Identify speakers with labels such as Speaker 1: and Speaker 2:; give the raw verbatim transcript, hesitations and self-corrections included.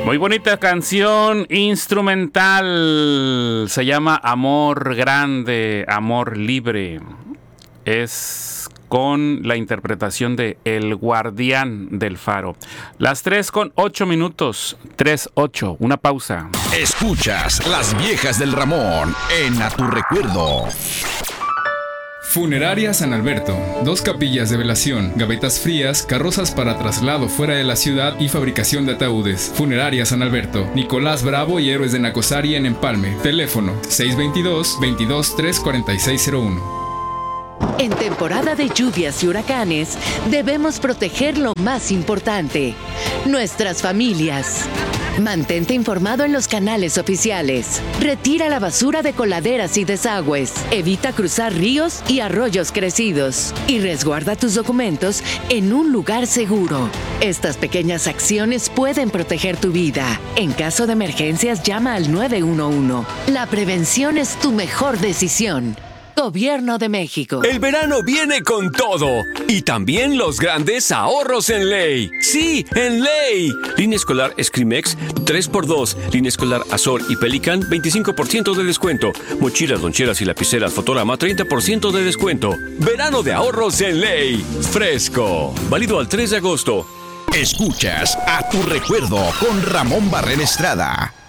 Speaker 1: Muy bonita canción instrumental. Se llama Amor Grande, Amor Libre. Es con la interpretación de El Guardián del Faro. Las tres con ocho minutos. tres ocho. Una pausa.
Speaker 2: Escuchas Las Viejas del Ramón en A Tu Recuerdo.
Speaker 3: Funeraria San Alberto. Dos capillas de velación, gavetas frías, carrozas para traslado fuera de la ciudad y fabricación de ataúdes. Funeraria San Alberto. Nicolás Bravo y Héroes de Nacosari en Empalme. Teléfono seis dos dos, veintidós, tres cuarenta y seis cero uno.
Speaker 4: En temporada de lluvias y huracanes, debemos proteger lo más importante: nuestras familias. Mantente informado en los canales oficiales. Retira la basura de coladeras y desagües. Evita cruzar ríos y arroyos crecidos. Y resguarda tus documentos en un lugar seguro. Estas pequeñas acciones pueden proteger tu vida. En caso de emergencias, llama al nueve uno uno. La prevención es tu mejor decisión. Gobierno de México.
Speaker 5: El verano viene con todo. Y también los grandes ahorros en Ley. ¡Sí, en Ley! Línea escolar Escrimex, tres por dos. Línea escolar Azor y Pelican, veinticinco por ciento de descuento. Mochilas, loncheras y lapiceras Fotorama, treinta por ciento de descuento. Verano de ahorros en Ley. Fresco. Válido al tres de agosto.
Speaker 2: Escuchas A Tu Recuerdo con Ramón Barrera Estrada.